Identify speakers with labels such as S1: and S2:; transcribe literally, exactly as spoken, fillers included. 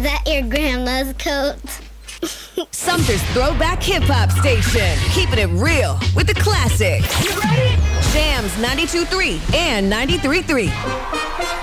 S1: that your grandma's coat?
S2: Sumter's Throwback Hip Hop Station. Keeping it real with the classics. You ready? Jams ninety-two point three and ninety-three point three.